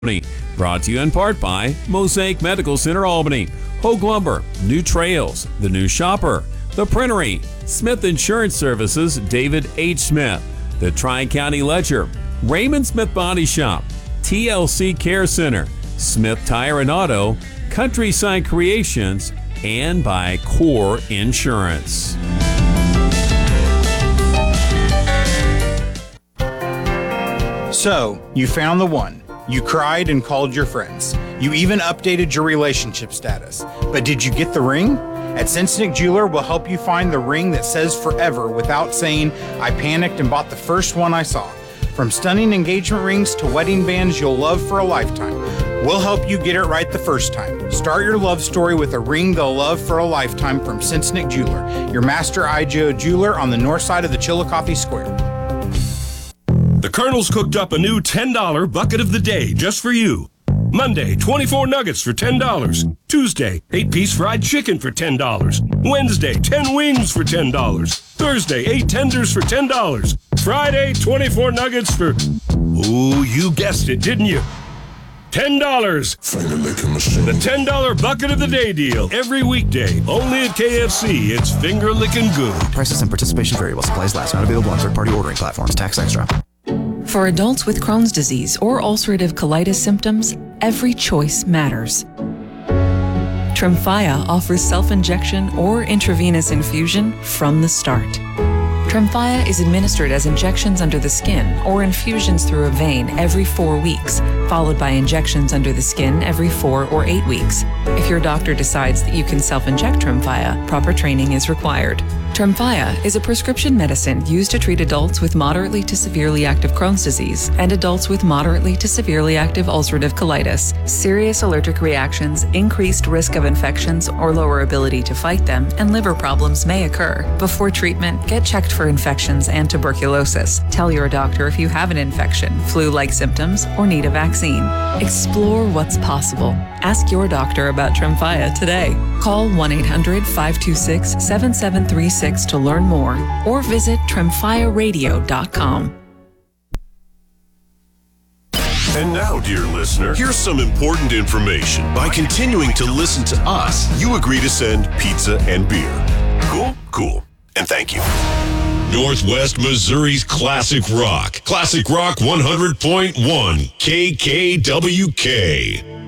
Brought to you in part by Mosaic Medical Center Albany, Hogue Lumber, New Trails, The New Shopper, The Printery, Smith Insurance Services, David H. Smith, the Tri-County Ledger, Raymond Smith Body Shop, TLC Care Center, Smith Tire and Auto, Countryside Creations, and by Core Insurance. So, you found the one. You cried and called your friends. You even updated your relationship status. But did you get the ring? At Sensenig Jeweler, we'll help you find the ring that says forever without saying, I panicked and bought the first one I saw. From stunning engagement rings to wedding bands you'll love for a lifetime, we'll help you get it right the first time. Start your love story with a ring they'll love for a lifetime from Sensenig Jeweler, your master IGO jeweler on the north side of the Chillicothe Square. The Colonel's cooked up a new $10 bucket of the day just for you. Monday, 24 nuggets for $10. Tuesday, 8-piece fried chicken for $10. Wednesday, 10 wings for $10. Thursday, 8 tenders for $10. Friday, 24 nuggets for... Ooh, you guessed it, didn't you? $10. Finger licking machine. The $10 bucket of the day deal. Every weekday. Only at KFC. It's finger licking good. Prices and participation vary while supplies last. Not available on third-party ordering platforms. Tax extra. For adults with Crohn's disease or ulcerative colitis symptoms, every choice matters. Tremfya offers self-injection or intravenous infusion from the start. Tremfya is administered as injections under the skin or infusions through a vein every 4 weeks, followed by injections under the skin every 4 or 8 weeks. If your doctor decides that you can self-inject Tremfya, proper training is required. Tremfya is a prescription medicine used to treat adults with moderately to severely active Crohn's disease and adults with moderately to severely active ulcerative colitis. Serious allergic reactions, increased risk of infections or lower ability to fight them, and liver problems may occur. Before treatment, get checked for infections and tuberculosis. Tell your doctor if you have an infection, flu-like symptoms, or need a vaccine. Explore what's possible. Ask your doctor about Tremfya today. Call 1-800-526-7736 to learn more or visit tremfyaradio.com. And now, dear listener, here's some important information. By continuing to listen to us, you agree to send pizza and beer. Cool? Cool. And thank you. Northwest Missouri's Classic Rock. Classic Rock 100.1 KKWK.